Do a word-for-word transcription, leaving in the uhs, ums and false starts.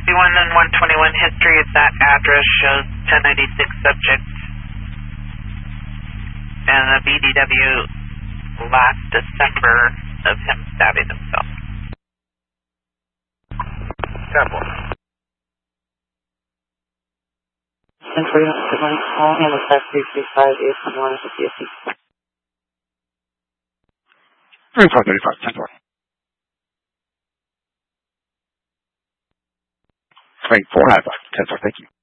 sixty-one and one twenty-one history at that address shows ten ninety-six subject and a B D W last December of him stabbing himself. Temple. ten forty-one, good morning. Call handle five three three five eight one one with the P S C. thirty-five thirty-five, ten four. Wait, four half five, ten four, thank you.